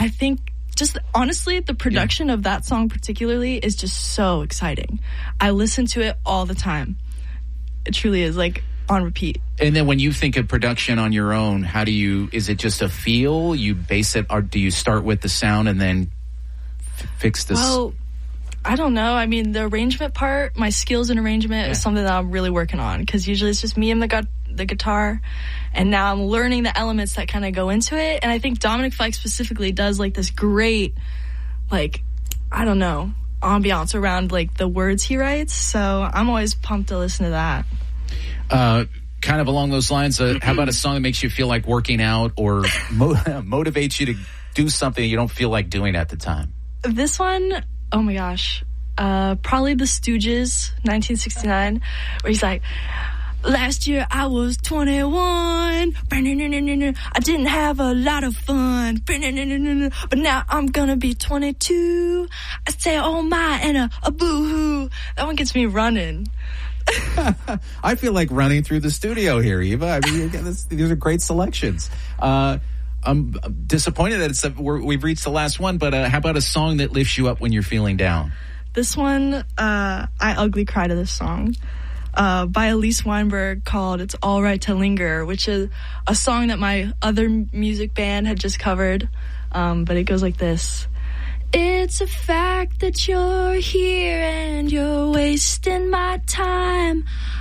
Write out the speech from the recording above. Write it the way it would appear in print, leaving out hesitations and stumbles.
I think just honestly, the production of that song particularly is just so exciting. I listen to it all the time. It truly is like on repeat. And then when you think of production on your own, is it just a feel? You base it, or do you start with the sound and then fix this? Well, I don't know. I mean, the arrangement part, my skills in arrangement is something that I'm really working on, because usually it's just me and the guitar, and now I'm learning the elements that kind of go into it. And I think Dominic Fike specifically does like this great, like, I don't know, ambiance around like the words he writes. So I'm always pumped to listen to that. Kind of along those lines, how about a song that makes you feel like working out or motivates you to do something you don't feel like doing at the time? This one, oh my gosh, probably The Stooges, 1969, where he's like, last year I was 21, I didn't have a lot of fun, but now I'm gonna be 22, I say oh my and a boo-hoo. That one gets me running. I feel like running through the studio here, Eva. I mean, these are great selections. I'm disappointed that we've reached the last one, but how about a song that lifts you up when you're feeling down? This one, I ugly cry to this song by Elise Weinberg called It's All Right to Linger, which is a song that my other music band had just covered, but it goes like this. It's a fact that you're here and you're wasting my time.